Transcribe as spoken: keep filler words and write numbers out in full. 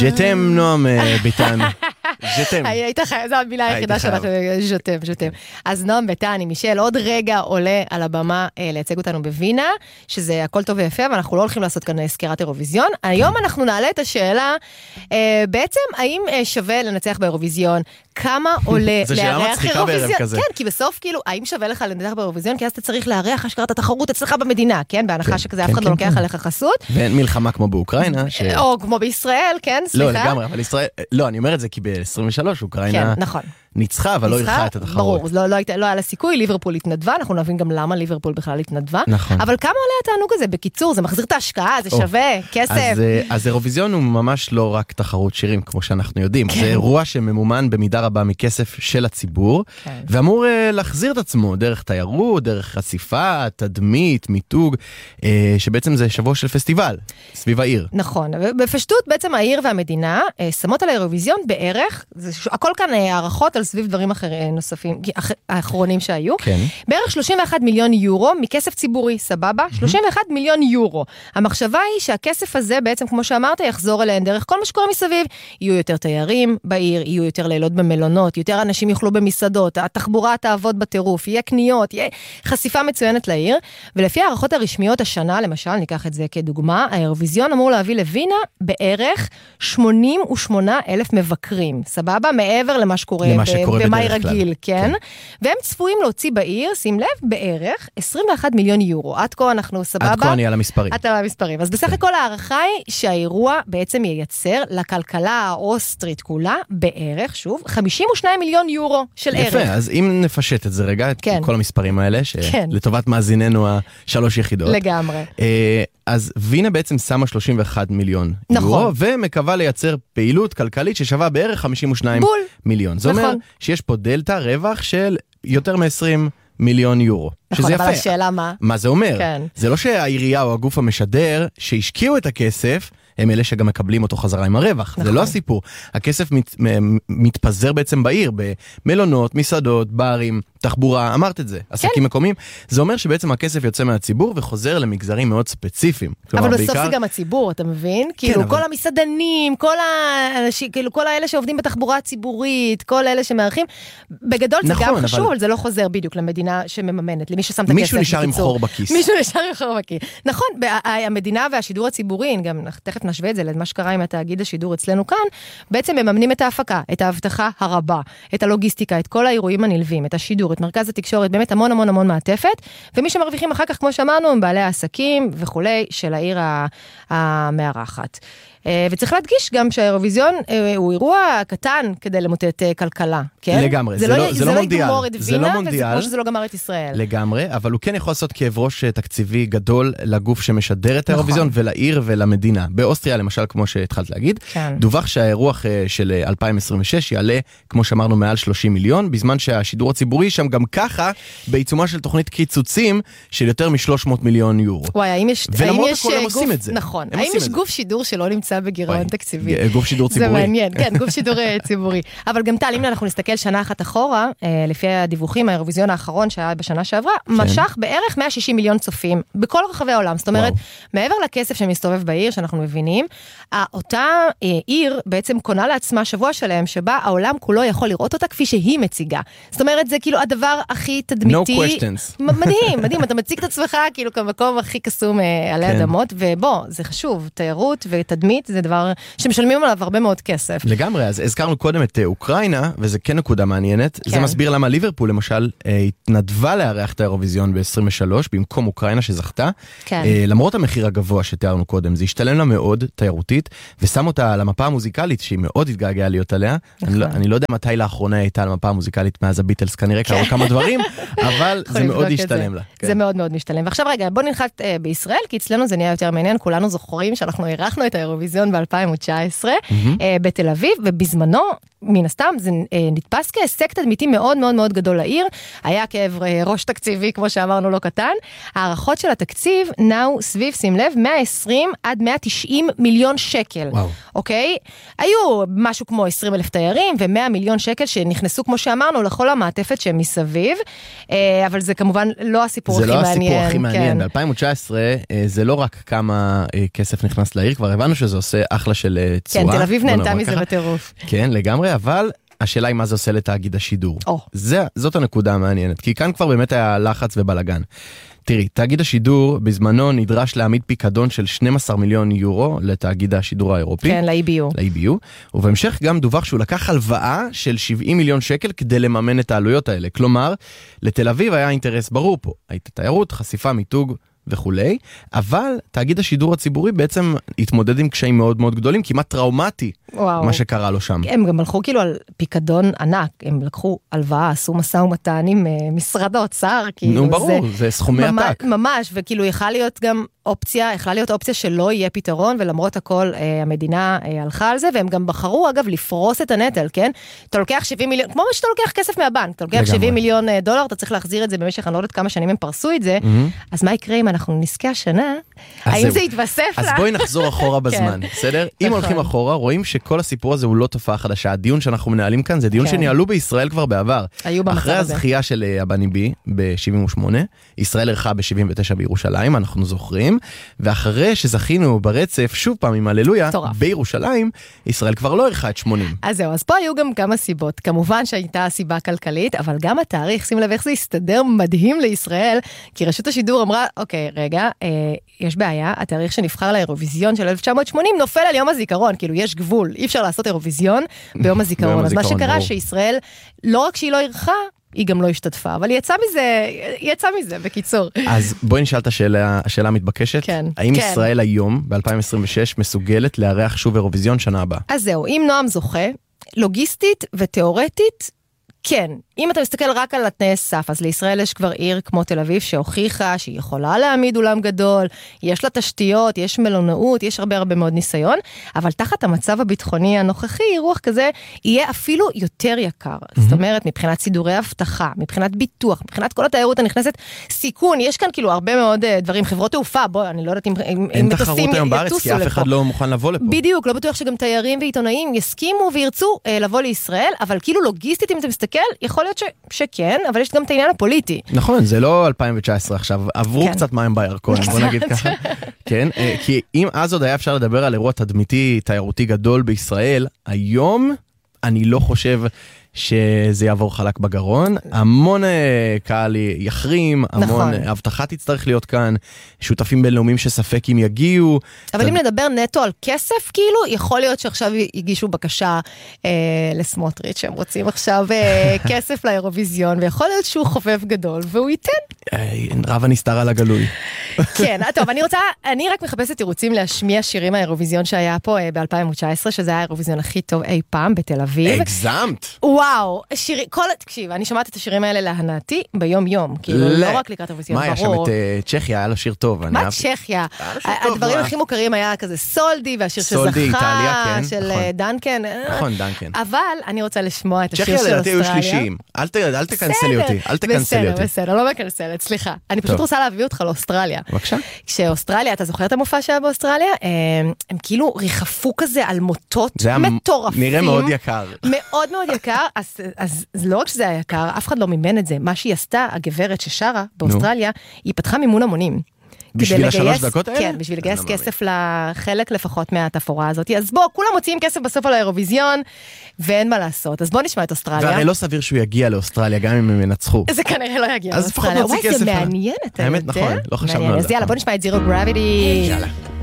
ז'תם, נועם ביטן. ז'תם. היית חייב, זו המילה היחידה שאנחנו, ז'תם, ז'תם. אז נועם ביטן עם מישל עוד רגע עולה על הבמה לייצג אותנו בווינה, שזה הכל טוב ויפה, ואנחנו לא הולכים לעשות כאן סקירת אירוויזיון. היום אנחנו נעלה את השאלה, בעצם, האם שווה לנצח באירוויזיון? כמה עולה לארח אירוויזיון? כן, כי בסוף כאילו, האם שווה לך לנצח באירוויזיון? כי אז אתה צריך לארח השקרת התחרות אצלך במדינה, כן? בהנחה שכזה אף אחד לא לוקח עליך חסות. ואין מלחמה כמו באוקראינה. או כמו בישראל, כן, סליחה. לא, לגמרי, אבל ישראל, לא, אני אומר את זה כי ב-עשרים ושלוש אוקראינה ניצחה, אבל לא אירחה את התחרות. ברור, לא היה לה סיכוי, ליברפול התנדבה, אנחנו נבין גם למה ליברפול בכלל התנדבה. אבל כמה עולה התענוג הזה? בקיצור, זה מחזיר את ההשקעה, זה שווה, כסף. אז אירוויזיון הוא ממש לא רק תחרות שירים, כמו שאנחנו יודעים. זה אירוע שממומן במידה רבה מכסף של הציבור, ואמור להחזיר את עצמו דרך תיירות, דרך חשיפה, תדמית, מיתוג, שבעצם זה שבוע של פסטיבל, סביב העיר. נכון, בפשטות בעצם העיר והמדינה שמות על האירוויזיון בערך, הכל כאן הערכות על סביב דברים אחרים נוספים, האחרונים שהיו, בערך שלושים ואחד מיליון יורו מכסף ציבורי, סבבה? שלושים ואחד מיליון יורו. המחשבה היא שהכסף הזה בעצם, כמו שאמרת, יחזור אליהן דרך כל מה שקורה מסביב. יהיו יותר תיירים בעיר, יהיו יותר לילות במלונות, יותר אנשים יוכלו במסעדות, התחבורה תעבוד בטירוף, יהיה קניות, יהיה חשיפה מצוינת לעיר, ולפי הערכות הרשמיות השנה, למשל, ניקח את זה כדוגמה, האירוויזיון אמור להביא לווינה בערך שמונים ושמונה אלף מבקרים, סבבה? מעבר למה שקורה במאי רגיל, כן? והם צפויים להוציא בעיר, שים לב, בערך עשרים ואחד מיליון יורו. עד כה אנחנו סבבה. עד כה אני על המספרים. אתה על המספרים. אז בסך הכל הערכה היא שהאירוע בעצם ייצר לכלכלה האוסטרית כולה בערך, שוב, חמישים ושניים מיליון יורו של ערך. יפה, אז אם נפשט את זה רגע, את כל המספרים האלה, שלטובת מאזיננו השלוש יחידות. לגמרי. אז וינה בעצם שמה שלושים ואחד מיליון יורו, ומקווה לייצר פעילות כלכלית ששווה בערך חמישים ושניים מיליון. זה אומר שיש פה דלטה רווח של יותר מ-עשרים מיליון יורו. נכון, אבל השאלה מה? מה זה אומר? זה לא שהעירייה או הגוף המשדר שהשקיעו את הכסף, הם אלה שגם מקבלים אותו חזרה עם הרווח. זה לא הסיפור. הכסף מת, מתפזר בעצם בעיר, במלונות, מסעדות, ברים, תחבורה, אמרת את זה, עסקים מקומיים. זה אומר שבעצם הכסף יוצא מהציבור וחוזר למגזרים מאוד ספציפיים. אבל בסוף זה גם הציבור, אתה מבין? כאילו כל המסעדנים, כל האנשים, כאילו כל האלה שעובדים בתחבורה הציבורית, כל אלה שמארחים, בגדול זה גם חשוב, אבל זה לא חוזר בדיוק למדינה שמממנת, למי ששם את הכסף. מישהו נשאר עם חור בכיס. מישהו נשאר עם חור בכיס. נכון, המדינה והשידור הציבורי, גם תכף נשווה את זה למה שקרה עם התאגיד השידור אצלנו כאן, בעצם מממנים את ההפקה, את ההבטחה הרבה, את הלוגיסטיקה, את כל האירועים הנלווים, את השידור, את מרכז התקשורת, באמת המון המון המון מעטפת, ומי שמרוויחים אחר כך, כמו שאמרנו, הם בעלי העסקים וכולי של העיר המארחת. וצריך להדגיש גם שהאירוויזיון הוא אירוע קטן כדי למוטט כלכלה, כן? לגמרי, זה, זה, לא, לא, זה, זה לא לא מונדיאל, יגמור את זה וינה, לא מונדיאל, וזה כמו שזה לא גמר את ישראל. לגמרי, אבל הוא כן יכול לעשות כאב ראש תקציבי גדול לגוף שמשדר את האירוויזיון נכון. ולעיר ולמדינה. באוסטריה, למשל, כמו שהתחלת להגיד, כן. דווח שהאירוח של אלפיים עשרים ושש יעלה, כמו שאמרנו, מעל שלושים מיליון, בזמן שהשידור הציבורי שם גם ככה, בעיצומה של תוכנית קיצוצים של יותר מ-שלוש מאות מיליון יורו. וואי, האם יש, ולמרות האם הכל יש הם גוף, עושים את זה. נכון. האם יש גוף שידור שלא נמצא בגירעון תקציבי? גוף שידור ציבורי. זה מעניין, כן, גוף שידור ציבורי. אבל גם טל, אם אנחנו נסתכל שנה אחת אחורה, לפי הדיווחים, האירוויזיון האחרון שהיה בשנה שעברה, משך בערך מאה ושישים מיליון צופים בכל רחבי העולם. זאת אומרת, מעבר לכסף שמסתובב בעיר, שאנחנו מבינים, אותה עיר בעצם קונה לעצמה שבוע שלם, שבה העולם כולו יכול לראות אותה כפי שהיא מציגה. זאת אומרת, זה כאילו הדבר הכי תדמיתי. No questions. מדהים, מדהים. אתה מציג את עצמך כאילו כמקום הכי קסום עלי אדמות, ובוא, זה חשוב. תיירות ותדמית זה דבר שמשלמים עליו הרבה מאוד כסף. לגמרי, אז הזכרנו קודם את אוקראינה, וזה כן נקודה מעניינת. זה מסביר למה ליברפול, למשל, התנדבה לארח את האירוויזיון ב-עשרים ושלוש, במקום אוקראינה שזכתה. למרות המחיר הגבוה שתיארנו קודם, זה השתלם לה מאוד תיירותית, ושם אותה על המפה המוזיקלית, שהיא מאוד התגעגעה להיות עליה. אני לא יודע מתי לאחרונה הייתה על המפה המוזיקלית מאז הביטלס, כנראה קרו כמה דברים, אבל זה מאוד השתלם לה. זה מאוד מאוד משתלם. ועכשיו רגע, בוא ננחת בישראל, כי אצלנו זה נהיה יותר מעניין, כולנו זוכרים שאנחנו אירחנו את האירוויזיון ב-אלפיים תשע עשרה בתל אביב, ובזמנו מן הסתם, זה נתפס כהישג תדמיתי מאוד מאוד מאוד גדול לעיר, היה כאב ראש תקציבי, כמו שאמרנו, לא קטן, הערכות של התקציב נעו סביב, שים לב, מאה ועשרים עד מאה ותשעים מיליון שקל, וואו. אוקיי? היו משהו כמו עשרים אלף תיירים, ו-מאה מיליון שקל שנכנסו, כמו שאמרנו, לכל המעטפת שהם מסביב, אבל זה כמובן לא הסיפור הכי מעניין. זה לא הסיפור הכי מעניין, ב-אלפיים תשע עשרה זה לא רק כמה כסף נכנס לעיר, כבר הבנו שזה עושה אחלה של צורה. כן, תל אביב נהנתה מזה בטירוף. כן, לגמרי, אבל השאלה היא מה זה עושה לתאגיד השידור. זה, זאת הנקודה המעניינת, כי כאן כבר באמת היה לחץ ובלגן. תראי, תאגיד השידור בזמנו נדרש להעמיד פיקדון של שנים עשר מיליון יורו לתאגיד השידור האירופי. כן, ל-אי בי יו. ל-אי בי יו, ובהמשך גם דווח שהוא לקח הלוואה של שבעים מיליון שקל כדי לממן את העלויות האלה. כלומר, לתל אביב היה אינטרס ברור פה. הייתה תיירות, חשיפה, מיתוג וכולי, אבל תאגיד השידור הציבורי בעצם התמודד עם קשיים מאוד מאוד גדולים, כמעט טראומטי, וואו. מה שקרה לו שם. הם גם הלכו כאילו על פיקדון ענק, הם לקחו הלוואה, עשו משא ומתן עם uh, משרד האוצר, כאילו נו, ברור, זה, זה סכומי ממש, עתק. ממש, וכאילו יכלה להיות גם אופציה, יכלה להיות אופציה שלא יהיה פתרון, ולמרות הכל אה, המדינה אה, הלכה על זה, והם גם בחרו אגב לפרוס את הנטל, כן? אתה לוקח שבעים מיליון, כמו שאתה לוקח כסף מהבנק, אתה לוקח שבעים מיליון דולר, אתה צריך להחזיר את זה במשך, אני לא יודעת כמה שנים הם פרסו את זה, mm-hmm. אז מה יקרה אם אנחנו נזכה השנה? האם זה יתווסף אז לה? אז בואי נחזור אחורה בזמן, בסדר? אם הולכים אחורה, רואים שכל הסיפור הזה הוא לא תופעה חדשה. הדיון שאנחנו מנהלים כאן זה דיון שניהלו בישראל כבר בעבר. אחרי הזכייה של הבני בי ב-שבעים ושמונה, ישראל ערכה ב-שבעים ותשע בירושלים, אנחנו זוכרים, ואחרי שזכינו ברצף שוב פעם עם הללויה בירושלים, ישראל כבר לא ערכה את שמונים. אז זהו, אז פה היו גם כמה סיבות. כמובן שהייתה סיבה כלכלית, אבל גם התאריך, שים לב איך זה הסתדר מדהים לישראל, כי רשות השידור אמרה, אוקיי, רגע, אה, יש בעיה, התאריך שנבחר לאירוויזיון של אלף תשע מאות שמונים נופל על יום הזיכרון, כאילו יש גבול, אי אפשר לעשות אירוויזיון ביום הזיכרון. אז מה שקרה שישראל, לא רק שהיא לא ערכה, היא גם לא השתתפה, אבל היא יצאה מזה, היא יצאה מזה, בקיצור. אז בואי נשאל את השאלה, השאלה המתבקשת. כן. האם כן. ישראל היום, ב-אלפיים עשרים ושש, מסוגלת לארח שוב אירוויזיון שנה הבאה? אז זהו, אם נועם זוכה, לוגיסטית ותיאורטית, כן. אם אתה מסתכל רק על התנאי סף, אז לישראל יש כבר עיר כמו תל אביב שהוכיחה שהיא יכולה להעמיד אולם גדול, יש לה תשתיות, יש מלונאות, יש הרבה הרבה מאוד ניסיון, אבל תחת המצב הביטחוני הנוכחי, אירוח כזה יהיה אפילו יותר יקר. Mm-hmm. זאת אומרת, מבחינת סידורי הבטחה, מבחינת ביטוח, מבחינת כל התיירות הנכנסת, סיכון, יש כאן כאילו הרבה מאוד דברים, חברות תעופה, בוא, אני לא יודעת אם, אם, אין אם תחרות היום בארץ, כי אף אחד לא מוכן לבוא לפה. בדיוק, לא בטוח שגם תיירים ועיתונאים יסכימו וירצו אה, לבוא לישראל, אבל כאילו לוגיסטית, אם אתה מסתכל, יכול להיות ש, שכן, אבל יש גם את העניין הפוליטי. נכון, זה לא אלפיים תשע עשרה עכשיו, עברו כן. קצת מים בירקון, בוא נגיד ככה. כן, כי אם אז עוד היה אפשר לדבר על אירוע תדמיתי, תיירותי גדול בישראל, היום אני לא חושב שזה יעבור חלק בגרון, המון קהל יחרים, המון הבטחה תצטרך להיות כאן, שותפים בינלאומיים שספק אם יגיעו. אבל אם נדבר נטו על כסף, כאילו, יכול להיות שעכשיו יגישו בקשה לסמוטריץ' שהם רוצים עכשיו כסף לאירוויזיון, ויכול להיות שהוא חובב גדול, והוא ייתן. רב הנסתר על הגלוי. כן, טוב, אני רוצה, אני רק מחפשת תירוצים להשמיע שירים האירוויזיון שהיה פה ב-אלפיים תשע עשרה, שזה היה האירוויזיון הכי טוב אי פעם בתל אביב. הגזמת. וואו, שירי, כל, תקשיב, אני שמעת את השירים האלה להנאתי ביום יום, כאילו לא רק לקראת אירוויזיון, ברור. מה, היה שם את צ'כיה, היה לו שיר טוב. מה צ'כיה? הדברים הכי מוכרים היה כזה סולדי, והשיר שזכה, של דנקן. נכון, דנקן. אבל אני רוצה לשמוע את השיר של אוסטרליה. צ'כיה לדעתי היו שלישיים, אל תקנסלי אותי, אל תקנסלי אותי. בסדר, בסדר, לא מקנסלת, סליחה. אני פשוט רוצה להביא אותך לאוסטרליה. בבקשה. כשאוסטרליה, אתה זוכר את המופע שהיה באוסטרליה? הם כאילו ריחפו כזה על מוטות מטורפים. נראה מאוד יקר. מאוד מאוד יקר, אז, אז לא רק שזה היה יקר, אף אחד לא מימן את זה. מה שהיא עשתה, הגברת ששרה באוסטרליה, היא פתחה מימון המונים. בשביל השלוש דקות האלה? כן, בשביל לגייס כסף לחלק לפחות מהתפאורה הזאת. אז בוא, כולם מוציאים כסף בסוף על האירוויזיון, ואין מה לעשות. אז בוא נשמע את אוסטרליה. והרי לא סביר שהוא יגיע לאוסטרליה, גם אם הם ינצחו. זה כנראה לא יגיע לאוסטרליה. אז לפחות מוציא כסף. וואי, זה מעניין, אתה יודע. האמת, נכון, לא חשבנו על זה. אז יאללה, בוא נשמע את זירו גרביטי. יאללה.